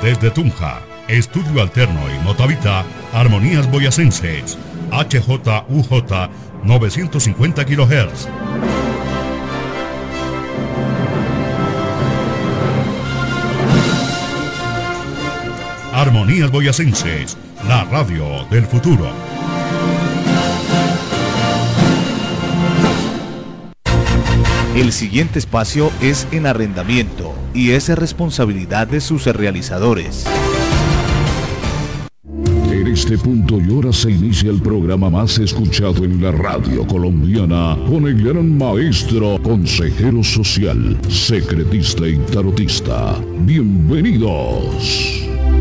Desde Tunja, Estudio Alterno y Motavita, Armonías Boyacenses, HJUJ 950 kHz. Armonías Boyacenses, la radio del futuro. El siguiente espacio es en arrendamiento y es responsabilidad de sus realizadores. En este punto y hora se inicia el programa más escuchado en la radio colombiana con el gran maestro, consejero social, secretista y tarotista. Bienvenidos.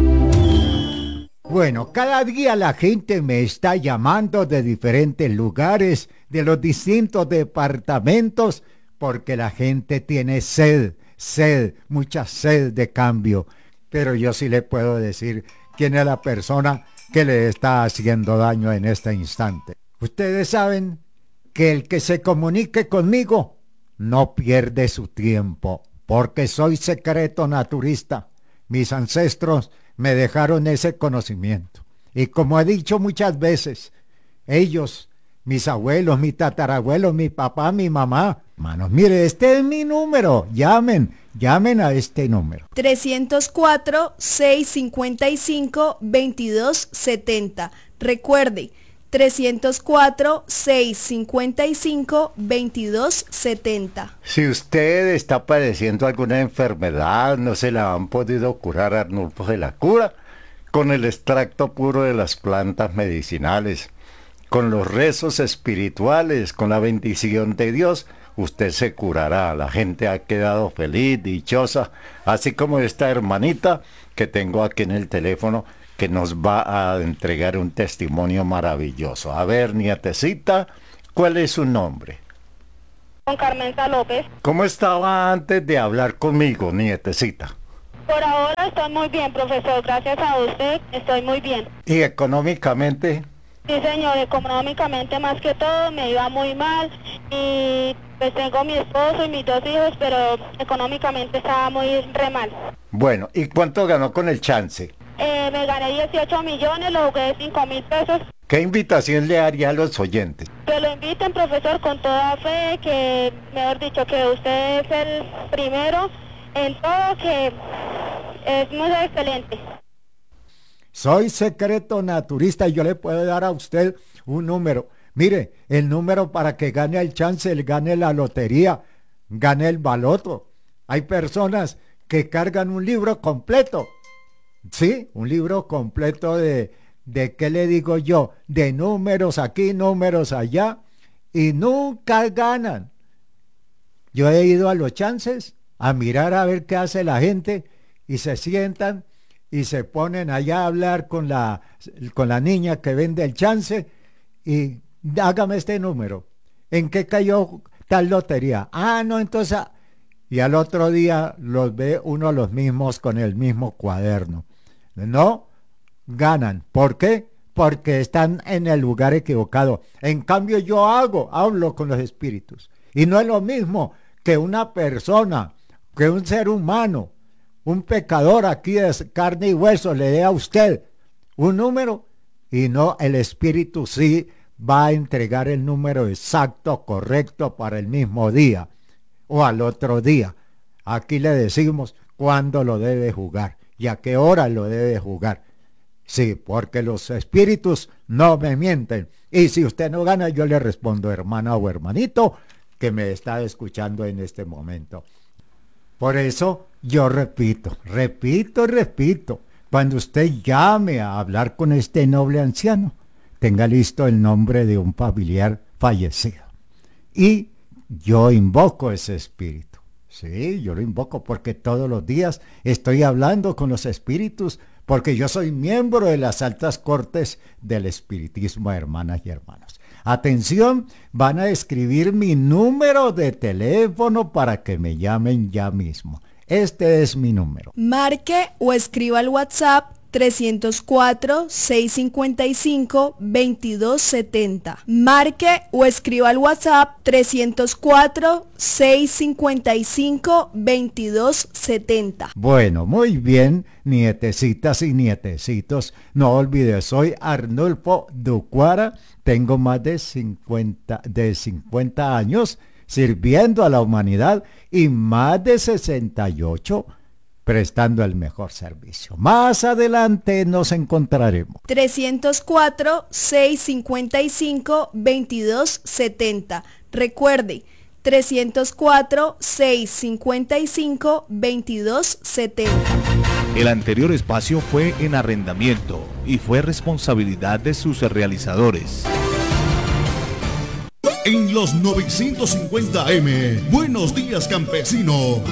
Bueno, cada día la gente me está llamando de diferentes lugares, de los distintos departamentos, porque la gente tiene sed, mucha sed de cambio. Pero yo sí le puedo decir quién es la persona que le está haciendo daño en este instante. Ustedes saben que el que se comunique conmigo no pierde su tiempo, porque soy secreto naturista. Mis ancestros me dejaron ese conocimiento. Y como he dicho muchas veces, ellos, mis abuelos, mi tatarabuelo, mi papá, mi mamá, hermanos, mire, este es mi número, llamen a este número. 304-655-2270. Recuerde, 304-655-2270. Si usted está padeciendo alguna enfermedad, no se la han podido curar Arnulfo de la Cura, con el extracto puro de las plantas medicinales, con los rezos espirituales, con la bendición de Dios, usted se curará. La gente ha quedado feliz, dichosa, así como esta hermanita que tengo aquí en el teléfono, que nos va a entregar un testimonio maravilloso. A ver, nietecita, ¿cuál es su nombre? Con Carmenza López. ¿Cómo estaba antes de hablar conmigo, nietecita? Por ahora estoy muy bien, profesor. Gracias a usted, estoy muy bien. ¿Y económicamente? Sí, señor, económicamente más que todo me iba muy mal y pues tengo mi esposo y mis 2 hijos, pero económicamente estaba muy re mal. Bueno, ¿y cuánto ganó con el chance? Me gané 18 millones, lo jugué 5.000 pesos. ¿Qué invitación le haría a los oyentes? Que lo inviten, profesor, con toda fe, que, mejor dicho, que usted es el primero en todo, que es muy excelente. Soy secreto naturista y yo le puedo dar a usted un número. Mire, el número para que gane el chance, gane la lotería, gane el baloto. Hay personas que cargan un libro completo. Sí, un libro completo de ¿qué le digo yo? De números aquí, números allá, y nunca ganan. Yo he ido a los chances a mirar a ver qué hace la gente y se sientan y se ponen allá a hablar con la niña que vende el chance y hágame este número. ¿En qué cayó tal lotería? No, entonces... Y al otro día los ve uno los mismos con el mismo cuaderno. No ganan. ¿Por qué? Porque están en el lugar equivocado. En cambio yo hablo con los espíritus. Y no es lo mismo que una persona, que un ser humano, un pecador aquí de carne y hueso le dé a usted un número y no, el espíritu sí va a entregar el número exacto, correcto para el mismo día o al otro día. Aquí le decimos cuándo lo debe jugar y a qué hora lo debe jugar. Sí, porque los espíritus no me mienten. Y si usted no gana, yo le respondo, hermana o hermanito, que me está escuchando en este momento. Por eso yo repito. Cuando usted llame a hablar con este noble anciano, tenga listo el nombre de un familiar fallecido. Y yo invoco ese espíritu. Sí, yo lo invoco porque todos los días estoy hablando con los espíritus, porque yo soy miembro de las altas cortes del espiritismo, hermanas y hermanos. Atención, van a escribir mi número de teléfono para que me llamen ya mismo. Este es mi número. Marque o escriba al WhatsApp 304-655-2270. Marque o escriba al WhatsApp 304-655-2270. Bueno, muy bien, nietecitas y nietecitos. No olvides, soy Arnulfo Ducuara. Tengo más de 50 años sirviendo a la humanidad y más de 68 prestando el mejor servicio. Más adelante nos encontraremos. 304-655-2270. Recuerde, 304-655-2270. El anterior espacio fue en arrendamiento y fue responsabilidad de sus realizadores. En los 950M, Buenos Días Campesino,